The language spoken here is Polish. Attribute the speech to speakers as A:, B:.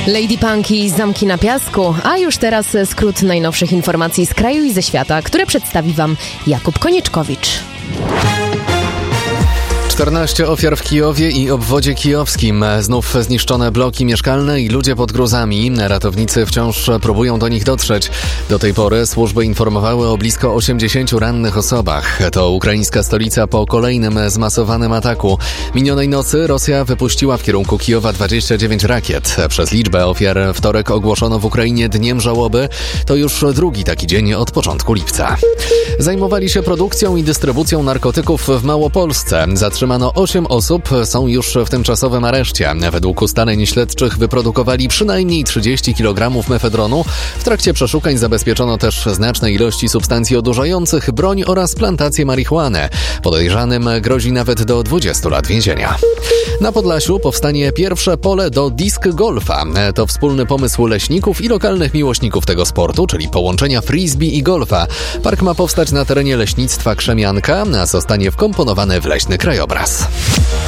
A: Lady Punk i Zamki na Piasku, a już teraz skrót najnowszych informacji z kraju i ze świata, które przedstawi Wam Jakub Konieczkowicz.
B: 14 ofiar w Kijowie i obwodzie kijowskim. Znów zniszczone bloki mieszkalne i ludzie pod gruzami. Ratownicy wciąż próbują do nich dotrzeć. Do tej pory służby informowały o blisko 80 rannych osobach. To ukraińska stolica po kolejnym zmasowanym ataku. Minionej nocy Rosja wypuściła w kierunku Kijowa 29 rakiet. Przez liczbę ofiar wtorek ogłoszono w Ukrainie dniem żałoby. To już drugi taki dzień od początku lipca. Zajmowali się produkcją i dystrybucją narkotyków w Małopolsce. Zatrzymano 8 osób, są już w tymczasowym areszcie. Według ustaleń śledczych wyprodukowali przynajmniej 30 kg mefedronu. W trakcie przeszukań zabezpieczono też znaczne ilości substancji odurzających, broń oraz plantację marihuany. Podejrzanym grozi nawet do 20 lat więzienia. Na Podlasiu powstanie pierwsze pole do disc golfa. To wspólny pomysł leśników i lokalnych miłośników tego sportu, czyli połączenia frisbee i golfa. Park ma powstać na terenie leśnictwa Krzemianka, a zostanie wkomponowany w leśny krajobraz.